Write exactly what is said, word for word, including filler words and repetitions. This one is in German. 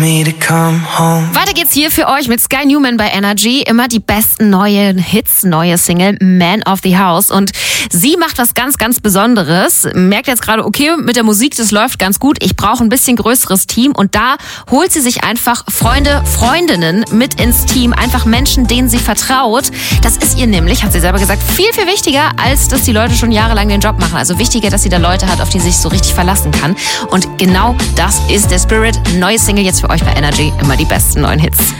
me to come home. Weiter geht's hier für euch mit Sky Newman bei Energy. Immer die besten neuen Hits, neue Single, Man of the House. Und sie macht was ganz, ganz Besonderes. Merkt jetzt gerade, okay, mit der Musik, das läuft ganz gut. Ich brauche ein bisschen größeres Team. Und da holt sie sich einfach Freunde, Freundinnen mit ins Team. Einfach Menschen, denen sie vertraut. Das ist ihr nämlich, hat sie selber gesagt, viel, viel wichtiger, als dass die Leute schon jahrelang den Job machen. Also wichtiger, dass sie da Leute hat, auf die sie sich so richtig verlassen kann. Und genau das ist der Spirit. Neue Single jetzt für euch bei Energy. Immer die besten neuen Hits.